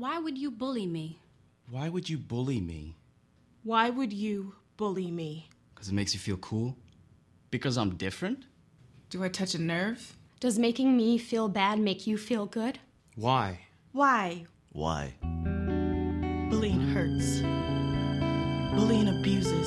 Why would you bully me? Why would you bully me? Why would you bully me? Because it makes you feel cool? Because I'm different? Do I touch a nerve? Does making me feel bad make you feel good? Why? Why? Why? Bullying hurts. Bullying abuses.